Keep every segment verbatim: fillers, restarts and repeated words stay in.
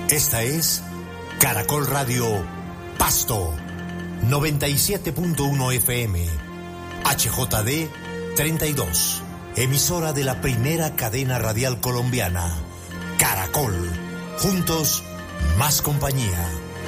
Esta es Caracol Radio Pasto, noventa y siete punto uno F M, H J D treinta y dos, emisora de la primera cadena radial colombiana, Caracol. Juntos, más compañía.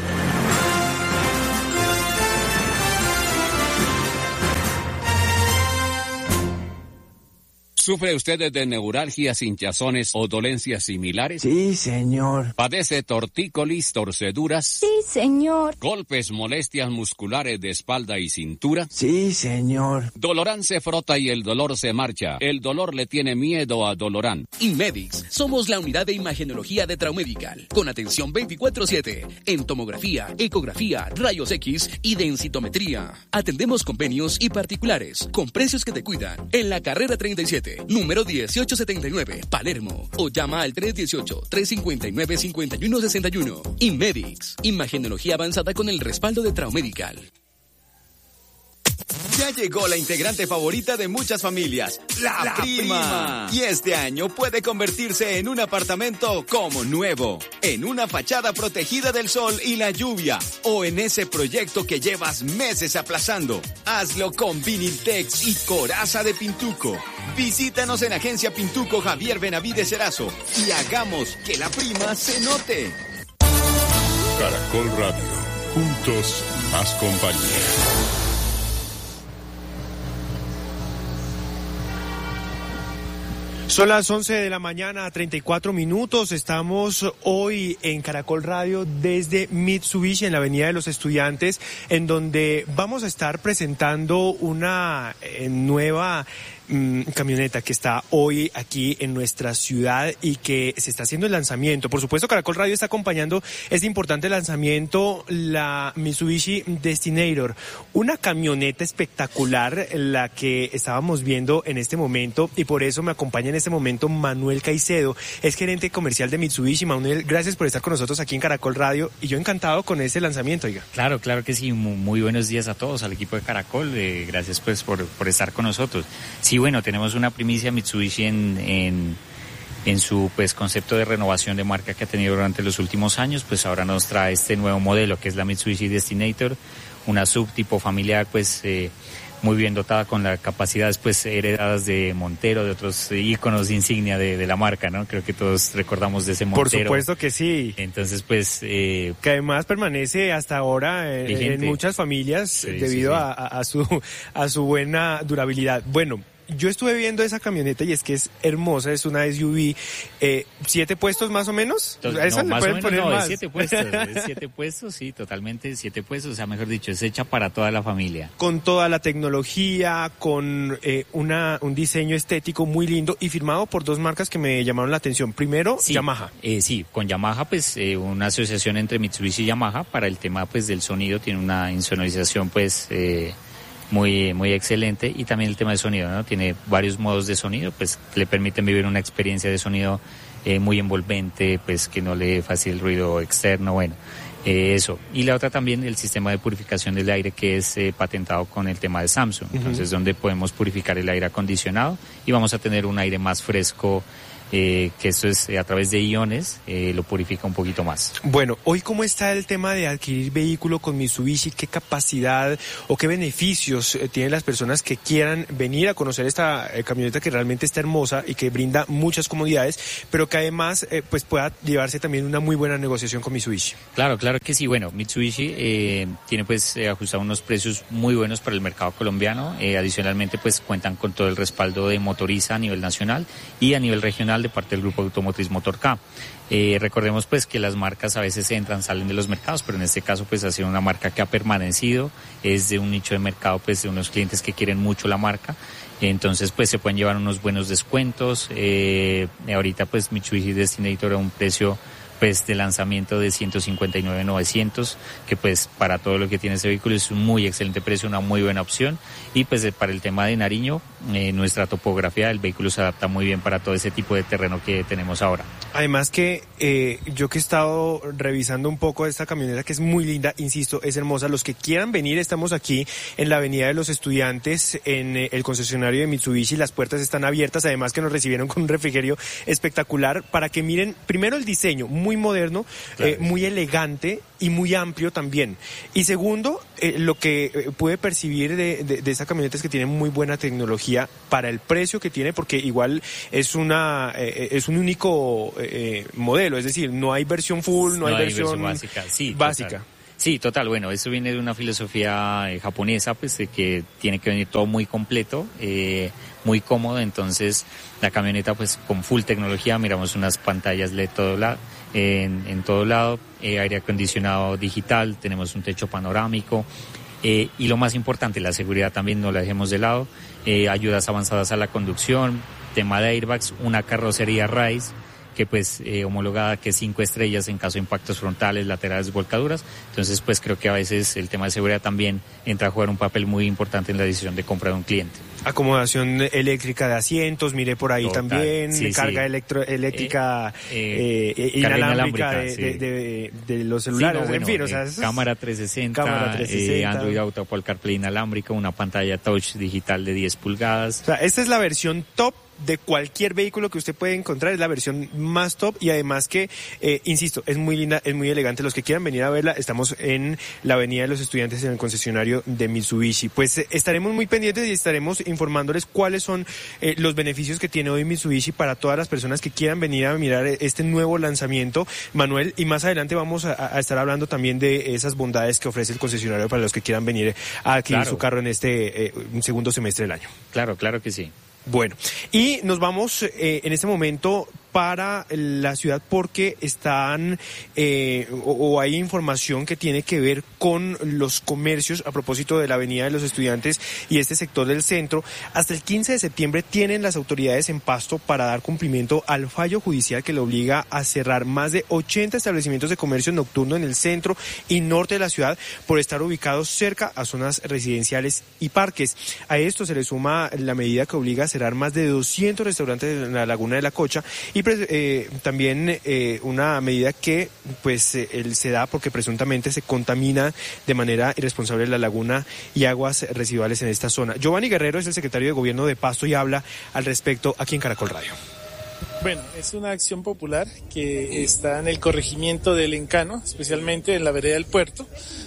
¿Sufre usted de neuralgias, hinchazones o dolencias similares? Sí, señor. ¿Padece tortícolis, torceduras? Sí, señor. ¿Golpes, molestias musculares de espalda y cintura? Sí, señor. Dolorán se frota y el dolor se marcha. El dolor le tiene miedo a Dolorán. Inmedix, somos la unidad de imagenología de Traumedical, con atención veinticuatro siete, en tomografía, ecografía, rayos X y densitometría. Atendemos convenios y particulares, con precios que te cuidan, en la carrera treinta y siete. Número dieciocho setenta y nueve, Palermo. O llama al tres uno ocho, tres cinco nueve, cinco uno seis uno. Inmedix, imagenología avanzada con el respaldo de Traumedical. Ya llegó la integrante favorita de muchas familias, la, la prima. prima. Y este año puede convertirse en un apartamento como nuevo, en una fachada protegida del sol y la lluvia, o en ese proyecto que llevas meses aplazando. Hazlo con Viniltex y Coraza de Pintuco. Visítanos en Agencia Pintuco Javier Benavides Erazo y hagamos que la prima se note. Caracol Radio, juntos más compañía. Son las once de la mañana, treinta y cuatro minutos. Estamos hoy en Caracol Radio desde Mitsubishi en la Avenida de los Estudiantes, en donde vamos a estar presentando una eh, nueva mmm, camioneta que está hoy aquí en nuestra ciudad y que se está haciendo el lanzamiento. Por supuesto, Caracol Radio está acompañando este importante lanzamiento, la Mitsubishi Destinator, una camioneta espectacular, la que estábamos viendo en este momento, y por eso me acompaña en este momento Manuel Caicedo, es gerente comercial de Mitsubishi. Manuel, gracias por estar con nosotros aquí en Caracol Radio, y yo encantado con este lanzamiento, oiga. Claro, claro que sí, muy, muy buenos días a todos, al equipo de Caracol, eh, gracias pues por, por estar con nosotros. Sí, bueno, tenemos una primicia Mitsubishi en, en, en su pues concepto de renovación de marca que ha tenido durante los últimos años, pues ahora nos trae este nuevo modelo que es la Mitsubishi Destinator, una subtipo familiar pues eh, muy bien dotada con las capacidades pues heredadas de Montero, de otros íconos insignia de, de la marca, ¿no? Creo que todos recordamos de ese Montero. Por supuesto que sí. Entonces pues... Eh, que además permanece hasta ahora en, en muchas familias sí, debido sí, sí. A, a, su, a su buena durabilidad. Bueno, yo estuve viendo esa camioneta y es que es hermosa, es una S U V, eh, ¿siete puestos más o menos? Entonces, no, más o menos no, más. es siete puestos, es siete puestos, sí, totalmente siete puestos, o sea, mejor dicho, es hecha para toda la familia. Con toda la tecnología, con eh, una un diseño estético muy lindo y firmado por dos marcas que me llamaron la atención. Primero, sí, Yamaha. Eh, sí, con Yamaha, pues, eh, una asociación entre Mitsubishi y Yamaha para el tema, pues, del sonido, tiene una insonorización, pues, eh, muy muy excelente, y también el tema de sonido, ¿no? Tiene varios modos de sonido, pues que le permiten vivir una experiencia de sonido eh, muy envolvente, pues que no le facilite el ruido externo, bueno, eh, eso. Y la otra también, el sistema de purificación del aire que es eh, patentado con el tema de Samsung, uh-huh. Entonces donde podemos purificar el aire acondicionado y vamos a tener un aire más fresco, Eh, que esto es eh, a través de iones, eh, lo purifica un poquito más. Bueno, hoy cómo está el tema de adquirir vehículo con Mitsubishi, qué capacidad o qué beneficios eh, tienen las personas que quieran venir a conocer esta eh, camioneta que realmente está hermosa y que brinda muchas comodidades, pero que además eh, pues pueda llevarse también una muy buena negociación con Mitsubishi. Claro, claro que sí. Bueno, Mitsubishi eh, tiene pues eh, ajustado unos precios muy buenos para el mercado colombiano. Eh, adicionalmente pues cuentan con todo el respaldo de Motoriza a nivel nacional y a nivel regional de parte del Grupo Automotriz Motorca. Eh, recordemos pues que las marcas a veces entran, salen de los mercados, pero en este caso pues ha sido una marca que ha permanecido, es de un nicho de mercado pues de unos clientes que quieren mucho la marca, entonces pues se pueden llevar unos buenos descuentos. Eh, ahorita pues Mitsubishi Destinator a un precio pues de lanzamiento de ciento cincuenta y nueve mil novecientos, que pues para todo lo que tiene ese vehículo es un muy excelente precio, una muy buena opción. Y pues para el tema de Nariño, eh, nuestra topografía del vehículo se adapta muy bien para todo ese tipo de terreno que tenemos ahora. Además que eh, yo que he estado revisando un poco esta camioneta, que es muy linda, insisto, es hermosa. Los que quieran venir, estamos aquí en la Avenida de los Estudiantes, en eh, el concesionario de Mitsubishi, las puertas están abiertas, además que nos recibieron con un refrigerio espectacular, para que miren primero el diseño, muy muy moderno, claro. eh, muy elegante y muy amplio también. Y segundo, eh, lo que eh, pude percibir de, de, de esta camioneta es que tiene muy buena tecnología para el precio que tiene, porque igual es una eh, es un único eh, modelo, es decir, no hay versión full, no, no hay, hay versión, versión básica. Sí, básica. Total. Sí, total. Bueno, eso viene de una filosofía eh, japonesa, pues de que tiene que venir todo muy completo, eh, muy cómodo. Entonces, la camioneta, pues con full tecnología, miramos unas pantallas L E D todo lado, eh, en, en todo lado, eh, aire acondicionado digital, tenemos un techo panorámico. Eh, y lo más importante, la seguridad también no la dejemos de lado, eh, ayudas avanzadas a la conducción, tema de airbags, una carrocería RISE, que pues eh, homologada que cinco estrellas en caso de impactos frontales, laterales, volcaduras. Entonces pues creo que a veces el tema de seguridad también entra a jugar un papel muy importante en la decisión de compra de un cliente. Acomodación eléctrica de asientos, miré por ahí Total, también, sí, carga sí. Electro, eléctrica eh, eh, inalámbrica, inalámbrica de, sí. de, de, de los celulares, sí, no, bueno, en fin, o sea, eh, cámara trescientos sesenta, cámara trescientos sesenta. Eh, Android Auto, Apple CarPlay inalámbrica, una pantalla touch digital de diez pulgadas. O sea, esta es la versión top de cualquier vehículo que usted puede encontrar, es la versión más top y además que, eh, insisto, es muy linda, es muy elegante. Los que quieran venir a verla, estamos en la Avenida de los Estudiantes en el concesionario de Mitsubishi. Pues eh, estaremos muy pendientes y estaremos informándoles cuáles son eh, los beneficios que tiene hoy Mitsubishi para todas las personas que quieran venir a mirar este nuevo lanzamiento, Manuel, y más adelante vamos a, a estar hablando también de esas bondades que ofrece el concesionario para los que quieran venir a adquirir claro. su carro en este eh, segundo semestre del año. Claro, claro que sí. Bueno, y nos vamos eh, en este momento para la ciudad porque están eh, o, o hay información que tiene que ver con los comercios a propósito de la Avenida de los Estudiantes y este sector del centro. Hasta el quince de septiembre tienen las autoridades en Pasto para dar cumplimiento al fallo judicial que le obliga a cerrar más de ochenta establecimientos de comercio nocturno en el centro y norte de la ciudad por estar ubicados cerca a zonas residenciales y parques. A esto se le suma la medida que obliga a cerrar más de doscientos restaurantes en la Laguna de la Cocha y Eh, también eh, una medida que pues eh, se da porque presuntamente se contamina de manera irresponsable la laguna y aguas residuales en esta zona. Giovanni Guerrero es el secretario de Gobierno de Pasto y habla al respecto aquí en Caracol Radio. Bueno, es una acción popular que está en el corregimiento del Encano, especialmente en la vereda del Puerto,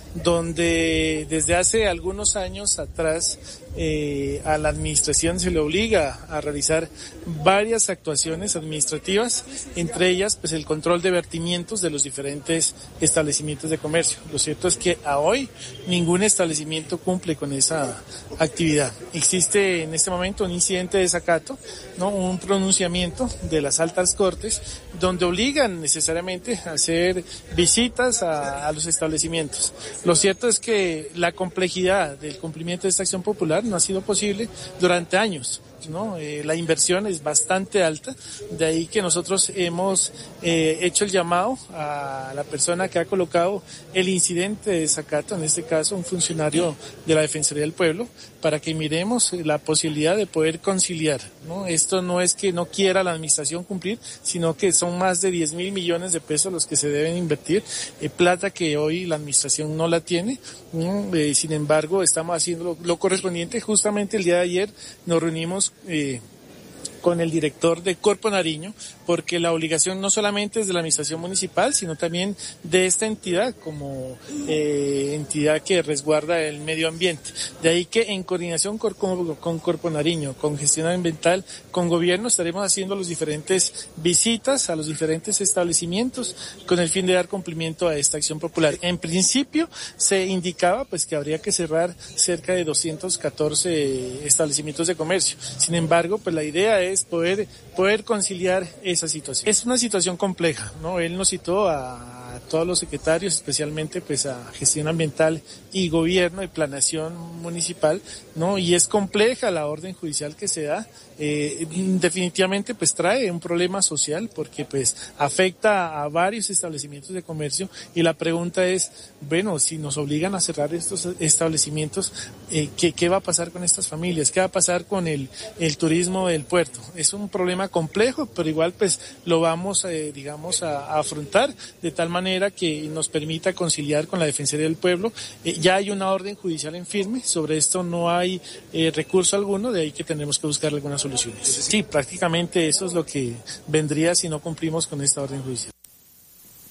donde desde hace algunos años atrás eh, a la administración se le obliga a realizar varias actuaciones administrativas, entre ellas pues el control de vertimientos de los diferentes establecimientos de comercio. Lo cierto es que a hoy ningún establecimiento cumple con esa actividad. Existe en este momento un incidente de desacato, ¿no? Un pronunciamiento de las altas cortes donde obligan necesariamente a hacer visitas a, a los establecimientos. Lo cierto es que la complejidad del cumplimiento de esta acción popular no ha sido posible durante años, ¿no? Eh, la inversión es bastante alta, de ahí que nosotros hemos eh, hecho el llamado a la persona que ha colocado el incidente de desacato, en este caso un funcionario de la Defensoría del Pueblo, para que miremos la posibilidad de poder conciliar, ¿no? Esto no es que no quiera la administración cumplir, sino que son más de diez mil millones de pesos los que se deben invertir, eh, plata que hoy la administración no la tiene, ¿no? Eh, sin embargo estamos haciendo lo, lo correspondiente. Justamente el día de ayer nos reunimos Eh, con el director de Corpo Nariño, porque la obligación no solamente es de la administración municipal, sino también de esta entidad como eh, entidad que resguarda el medio ambiente. De ahí que en coordinación con, con, con Corpo Nariño, con gestión ambiental, con gobierno, estaremos haciendo las diferentes visitas a los diferentes establecimientos con el fin de dar cumplimiento a esta acción popular. En principio se indicaba pues que habría que cerrar cerca de doscientos catorce establecimientos de comercio. Sin embargo, pues la idea es poder poder conciliar esa situación. Es una situación compleja, ¿no? Él nos citó a todos los secretarios, especialmente pues a gestión ambiental y gobierno y planeación municipal, ¿no? Y es compleja la orden judicial que se da. Eh, definitivamente pues trae un problema social porque pues afecta a varios establecimientos de comercio y la pregunta es, bueno, si nos obligan a cerrar estos establecimientos, eh, ¿qué, qué va a pasar con estas familias? ¿Qué va a pasar con el, el turismo del puerto? Es un problema complejo, pero igual pues lo vamos eh, digamos a, a afrontar de tal manera que nos permita conciliar con la Defensoría del Pueblo. Eh, ya hay una orden judicial en firme, sobre esto no hay eh, recurso alguno, de ahí que tendremos que buscar algunas soluciones. Sí, prácticamente eso es lo que vendría si no cumplimos con esta orden judicial.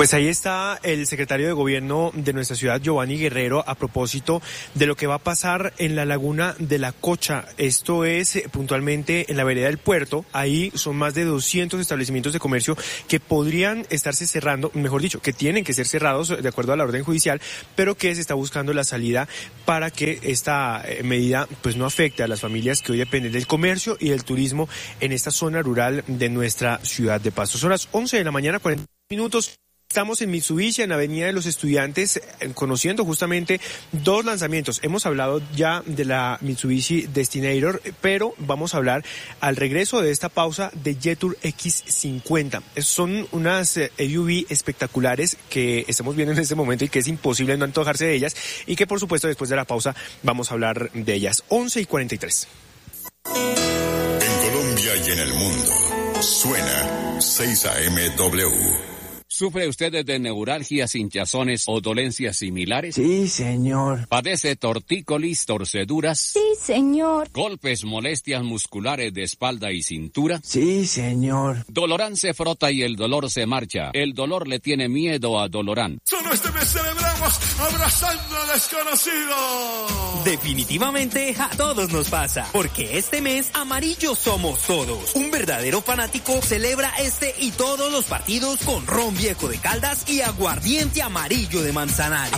Pues ahí está el secretario de Gobierno de nuestra ciudad, Giovanni Guerrero, a propósito de lo que va a pasar en la laguna de la Cocha. Esto es eh, puntualmente en la vereda del puerto. Ahí son más de doscientos establecimientos de comercio que podrían estarse cerrando, mejor dicho, que tienen que ser cerrados de acuerdo a la orden judicial, pero que se está buscando la salida para que esta eh, medida pues no afecte a las familias que hoy dependen del comercio y del turismo en esta zona rural de nuestra ciudad de Pasto. Son las once de la mañana, cuarenta minutos. Estamos en Mitsubishi, en la Avenida de los Estudiantes, conociendo justamente dos lanzamientos. Hemos hablado ya de la Mitsubishi Destinator, pero vamos a hablar al regreso de esta pausa de Jetour equis cincuenta. Son unas S U V espectaculares que estamos viendo en este momento y que es imposible no antojarse de ellas y que por supuesto después de la pausa vamos a hablar de ellas. once y cuarenta y tres. En Colombia y en el mundo, suena seis A M W. ¿Sufre usted de neuralgias, hinchazones o dolencias similares? Sí, señor. ¿Padece tortícolis, torceduras? Sí, señor. ¿Golpes, molestias musculares de espalda y cintura? Sí, señor. Dolorán se frota y el dolor se marcha. El dolor le tiene miedo a Dolorán. Solo este mes celebramos abrazando al desconocido. Definitivamente a todos nos pasa, porque este mes amarillo somos todos. Un verdadero fanático celebra este y todos los partidos con ron viejo de Caldas y aguardiente amarillo de Manzanares.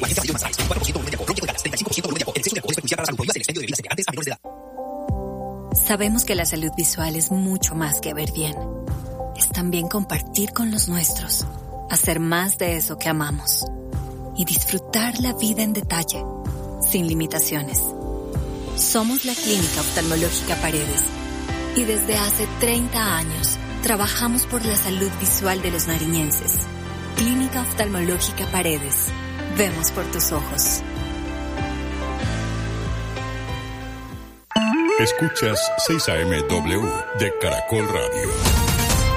Sabemos que la salud visual es mucho más que ver bien. Es también compartir con los nuestros, hacer más de eso que amamos y disfrutar la vida en detalle, sin limitaciones. Somos la Clínica Oftalmológica Paredes y desde hace treinta años trabajamos por la salud visual de los nariñenses. Clínica Oftalmológica Paredes. Vemos por tus ojos. Escuchas seis A M W de Caracol Radio.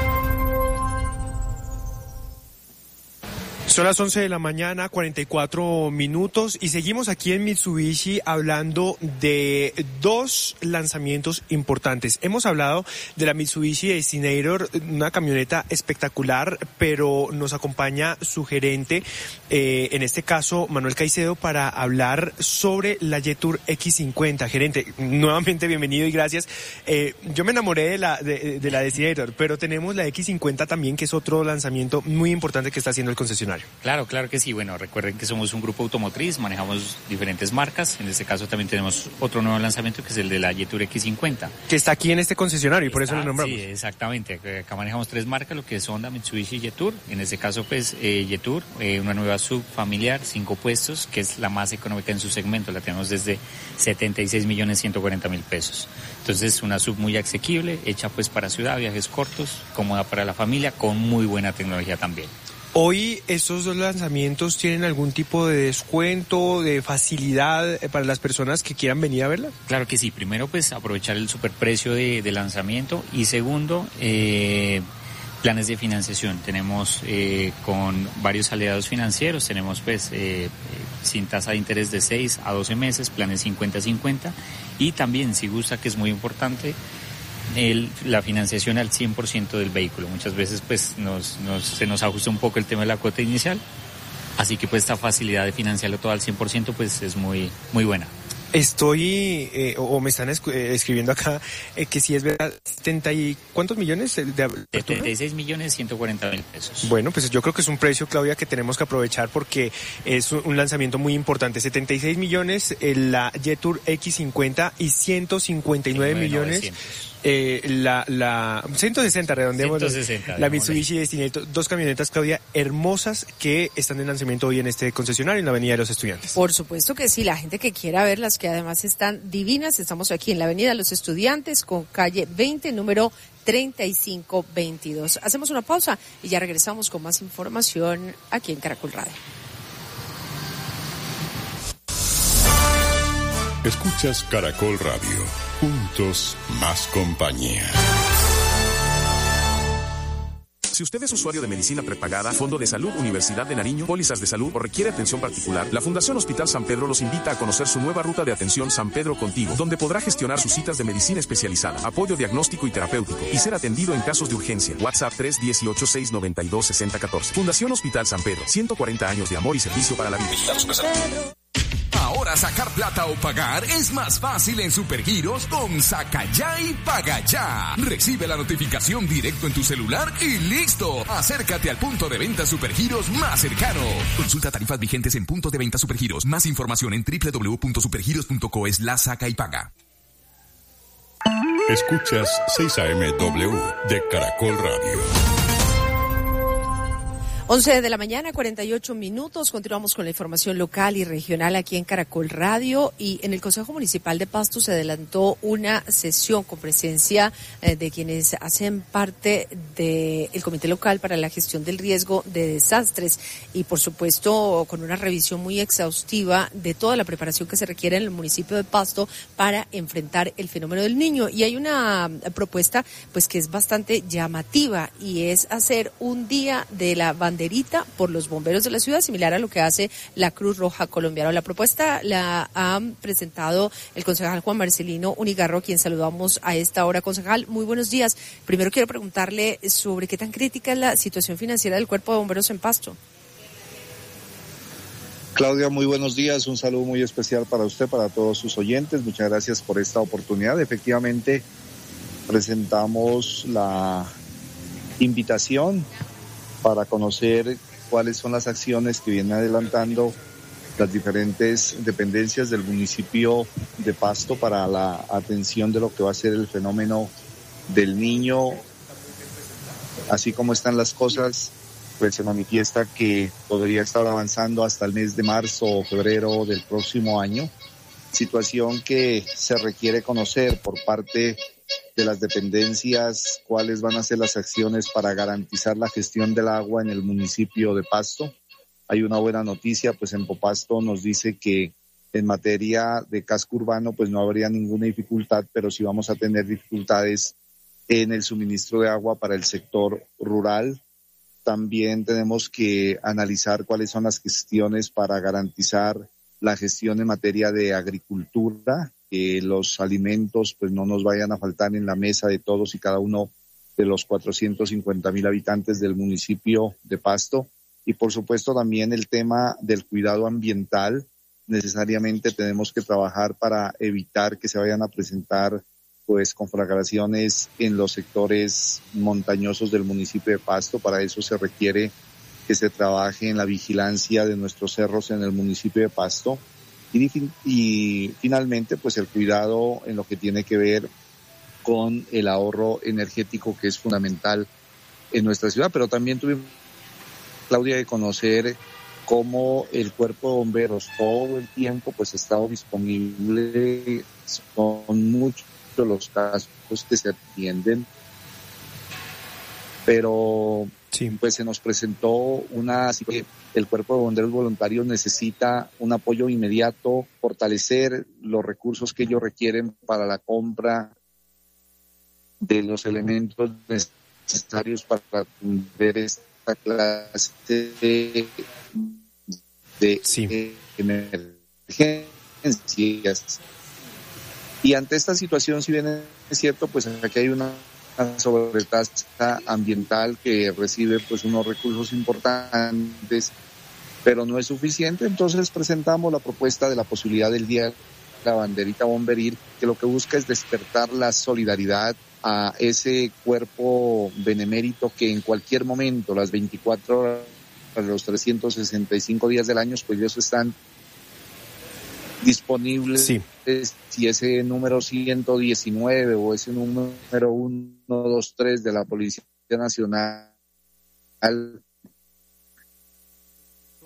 Son las once de la mañana, cuarenta y cuatro minutos, y seguimos aquí en Mitsubishi hablando de dos lanzamientos importantes. Hemos hablado de la Mitsubishi Destinator, una camioneta espectacular, pero nos acompaña su gerente, eh, en este caso Manuel Caicedo, para hablar sobre la Jetour equis cincuenta. Gerente, nuevamente bienvenido y gracias. Eh, yo me enamoré de la, de, de la Destinator, pero tenemos la equis cincuenta también, que es otro lanzamiento muy importante que está haciendo el concesionario. Claro, claro que sí. Bueno, recuerden que somos un grupo automotriz, manejamos diferentes marcas. En este caso también tenemos otro nuevo lanzamiento que es el de la Jetour equis cincuenta. Que está aquí en este concesionario y por está, eso lo nombramos. Sí, exactamente. Acá manejamos tres marcas, lo que es Honda, Mitsubishi y Jetour. En este caso, pues, eh, Jetour, eh, una nueva sub familiar, cinco puestos, que es la más económica en su segmento. La tenemos desde setenta y seis millones ciento cuarenta mil pesos. Entonces, una sub muy asequible, hecha pues para ciudad, viajes cortos, cómoda para la familia, con muy buena tecnología también. Hoy estos dos lanzamientos tienen algún tipo de descuento, de facilidad para las personas que quieran venir a verla. Claro que sí. Primero, pues aprovechar el superprecio de, de lanzamiento y segundo, eh, planes de financiación. Tenemos eh, con varios aliados financieros, tenemos pues eh, sin tasa de interés de seis a doce meses, planes cincuenta cincuenta y también, si gusta, que es muy importante, El, la financiación al cien por ciento del vehículo. Muchas veces pues nos, nos, se nos ajusta un poco el tema de la cuota inicial, así que pues esta facilidad de financiarlo todo al cien por ciento pues es muy, muy buena. Estoy, eh, o me están esc- eh, escribiendo acá, eh, que si es verdad, setenta y ¿cuántos millones? De, de setenta y seis millones ciento cuarenta mil pesos. Bueno, pues yo creo que es un precio, Claudia, que tenemos que aprovechar porque es un, un lanzamiento muy importante. setenta y seis millones eh, la Jetour equis cincuenta y ciento cincuenta y nueve millones eh, la, la, ciento sesenta, redondeemos. ciento sesenta, la Mitsubishi Destinator, dos camionetas, Claudia, hermosas que están en lanzamiento hoy en este concesionario en la Avenida de los Estudiantes. Por supuesto que sí, la gente que quiera verlas, que además están divinas. Estamos aquí en la Avenida de los Estudiantes con calle veinte, número treinta y cinco veintidós. Hacemos una pausa y ya regresamos con más información aquí en Caracol Radio. Escuchas Caracol Radio. Juntos, más compañía. Si usted es usuario de medicina prepagada, Fondo de Salud Universidad de Nariño, pólizas de salud o requiere atención particular, la Fundación Hospital San Pedro los invita a conocer su nueva ruta de atención San Pedro Contigo, donde podrá gestionar sus citas de medicina especializada, apoyo diagnóstico y terapéutico y ser atendido en casos de urgencia. WhatsApp tres uno ocho, seis nueve dos, seis cero uno cuatro. Fundación Hospital San Pedro, ciento cuarenta años de amor y servicio para la vida. Ahora sacar plata o pagar es más fácil en Supergiros con Saca Ya y Paga Ya. Recibe la notificación directo en tu celular y listo. Acércate al punto de venta Supergiros más cercano. Consulta tarifas vigentes en puntos de venta Supergiros. Más información en doble u doble u doble u punto supergiros punto co slash saca y paga. Escuchas seis A M W de Caracol Radio. once de la mañana, cuarenta y ocho minutos. Continuamos con la información local y regional aquí en Caracol Radio. Y en el Consejo Municipal de Pasto se adelantó una sesión con presencia eh, de quienes hacen parte del Comité Local para la Gestión del Riesgo de Desastres. Y por supuesto, con una revisión muy exhaustiva de toda la preparación que se requiere en el municipio de Pasto para enfrentar el fenómeno del Niño. Y hay una propuesta pues que es bastante llamativa y es hacer un día de la banderita por los bomberos de la ciudad, similar a lo que hace la Cruz Roja Colombiana. La propuesta la ha presentado el concejal Juan Marcelino Unigarro, quien saludamos a esta hora. Concejal, muy buenos días. Primero quiero preguntarle sobre qué tan crítica es la situación financiera del Cuerpo de Bomberos en Pasto. Claudia, muy buenos días. Un saludo muy especial para usted, para todos sus oyentes. Muchas gracias por esta oportunidad. Efectivamente, presentamos la invitación para conocer cuáles son las acciones que vienen adelantando las diferentes dependencias del municipio de Pasto para la atención de lo que va a ser el fenómeno del Niño. Así como están las cosas, pues se manifiesta que podría estar avanzando hasta el mes de marzo o febrero del próximo año, situación que se requiere conocer por parte de las dependencias cuáles van a ser las acciones para garantizar la gestión del agua en el municipio de Pasto. Hay una buena noticia, pues en Popasto nos dice que en materia de casco urbano pues no habría ninguna dificultad, pero sí vamos a tener dificultades en el suministro de agua para el sector rural. También tenemos que analizar cuáles son las gestiones para garantizar la gestión en materia de agricultura, que los alimentos pues no nos vayan a faltar en la mesa de todos y cada uno de los cuatrocientos cincuenta mil habitantes del municipio de Pasto. Y por supuesto también el tema del cuidado ambiental. Necesariamente tenemos que trabajar para evitar que se vayan a presentar pues conflagraciones en los sectores montañosos del municipio de Pasto. Para eso se requiere que se trabaje en la vigilancia de nuestros cerros en el municipio de Pasto. Y, y finalmente, pues el cuidado en lo que tiene que ver con el ahorro energético, que es fundamental en nuestra ciudad. Pero también tuvimos, Claudia, de conocer cómo el Cuerpo de Bomberos todo el tiempo pues ha estado disponible. Son muchos los casos que se atienden, pero sí, pues se nos presentó una situación. El Cuerpo de Bomberos Voluntarios necesita un apoyo inmediato, fortalecer los recursos que ellos requieren para la compra de los elementos necesarios para atender esta clase de, de sí. emergencias. Y ante esta situación, si bien es cierto, pues aquí hay una sobretasa ambiental que recibe pues unos recursos importantes, pero no es suficiente. Entonces presentamos la propuesta de la posibilidad del Día de la Banderita Bomberil, que lo que busca es despertar la solidaridad a ese cuerpo benemérito que en cualquier momento, las veinticuatro horas, los trescientos sesenta y cinco días del año, pues ellos están disponibles. Sí. Si ese número ciento diecinueve o ese número ciento veintitrés de la Policía Nacional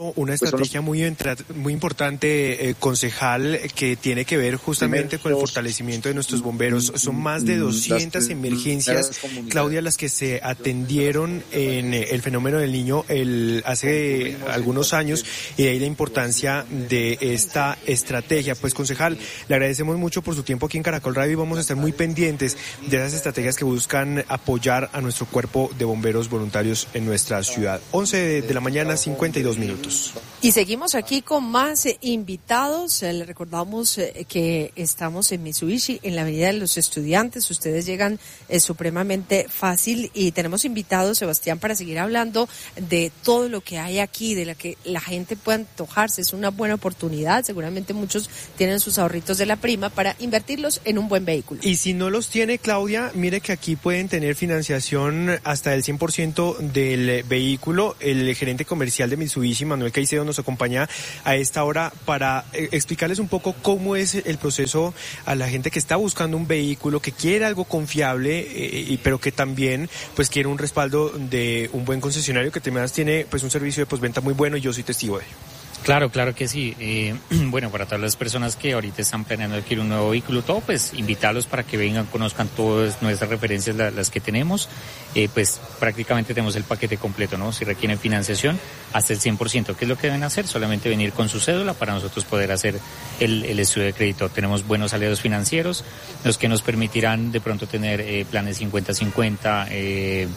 Una estrategia muy, entra, muy importante, eh, concejal, que tiene que ver justamente con el fortalecimiento de nuestros bomberos. Son más de doscientas emergencias, Claudia, las que se atendieron en el fenómeno del Niño el, hace algunos años, y de ahí la importancia de esta estrategia. Pues, concejal, le agradecemos mucho por su tiempo aquí en Caracol Radio y vamos a estar muy pendientes de esas estrategias que buscan apoyar a nuestro cuerpo de bomberos voluntarios en nuestra ciudad. once de la mañana, cincuenta y dos minutos. Y seguimos aquí con más eh, invitados. Eh, le recordamos eh, que estamos en Mitsubishi, en la Avenida de los Estudiantes. Ustedes llegan eh, supremamente fácil y tenemos invitados, Sebastián, para seguir hablando de todo lo que hay aquí, de la que la gente pueda antojarse. Es una buena oportunidad. Seguramente muchos tienen sus ahorritos de la prima para invertirlos en un buen vehículo. Y si no los tiene, Claudia, mire que aquí pueden tener financiación hasta el cien por ciento del vehículo. El gerente comercial de Mitsubishi, Manuel Caicedo, nos acompaña a esta hora para eh, explicarles un poco cómo es el proceso a la gente que está buscando un vehículo, que quiere algo confiable, eh, y, pero que también pues quiere un respaldo de un buen concesionario que además tiene pues un servicio de postventa muy bueno, y yo soy testigo de ello. Claro, claro que sí. Eh, bueno, para todas las personas que ahorita están planeando adquirir un nuevo vehículo, todo, pues invitarlos para que vengan, conozcan todas nuestras referencias, la, las que tenemos. Eh, pues prácticamente tenemos el paquete completo, ¿no? Si requieren financiación, hasta el cien por ciento. ¿Qué es lo que deben hacer? Solamente venir con su cédula para nosotros poder hacer el, el estudio de crédito. Tenemos buenos aliados financieros, los que nos permitirán de pronto tener eh, planes cincuenta cincuenta, eh,